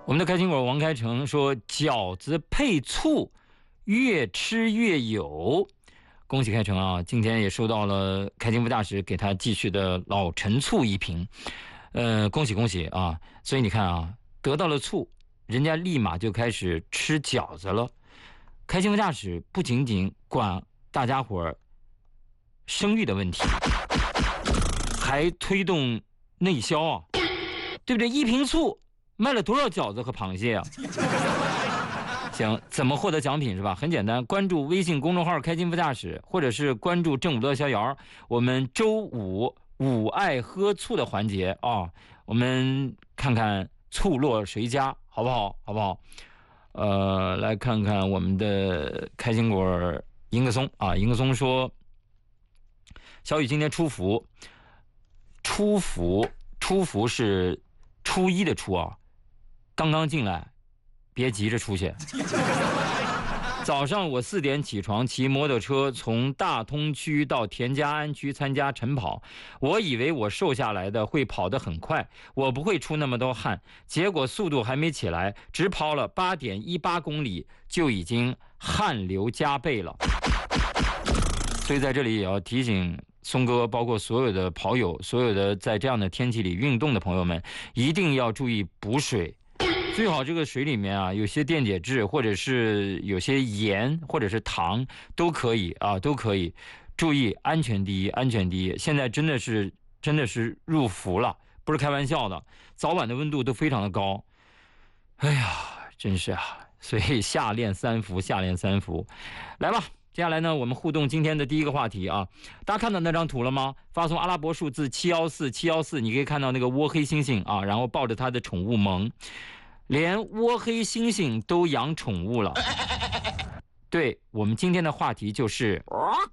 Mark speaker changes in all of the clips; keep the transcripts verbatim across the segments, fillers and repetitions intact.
Speaker 1: 我们的开心果王开成说，饺子配醋，越吃越有。恭喜开成啊！今天也收到了开心副驾驶给他寄去的老陈醋一瓶，呃，恭喜恭喜啊！所以你看啊，得到了醋，人家立马就开始吃饺子了。开心副驾驶不仅仅管大家伙儿生育的问题，还推动内销啊，对不对？一瓶醋卖了多少饺子和螃蟹啊？行，怎么获得奖品是吧？很简单，关注微信公众号开心副驾驶，或者是关注正午乐逍遥。我们周五五爱喝醋的环节啊，我们看看醋落谁家，好不好？好不好？呃，来看看我们的开心果银个松啊，银个松说，小雨今天出伏，出伏出伏是初一的初啊，刚刚进来。别急着出去。早上我四点起床，骑摩托车从大通区到田家安区参加晨跑。我以为我瘦下来的会跑得很快，我不会出那么多汗，结果速度还没起来，只跑了八点一八公里就已经汗流浃背了。所以在这里也要提醒松哥，包括所有的跑友，所有的在这样的天气里运动的朋友们，一定要注意补水。最好这个水里面啊，有些电解质，或者是有些盐，或者是糖，都可以啊，都可以。注意安全第一，安全第一。现在真的是真的是入伏了，不是开玩笑的。早晚的温度都非常的高，哎呀，真是啊。所以夏练三伏，夏练三伏。来吧，接下来呢，我们互动今天的第一个话题啊，大家看到那张图了吗？发送阿拉伯数字七一四七一四，你可以看到那个倭黑猩猩啊，然后抱着他的宠物萌。连倭黑猩猩都养宠物了。对，我们今天的话题就是，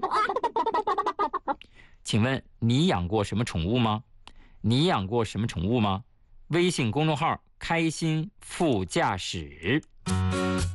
Speaker 1: 请问你养过什么宠物吗？你养过什么宠物吗？微信公众号开心副驾驶。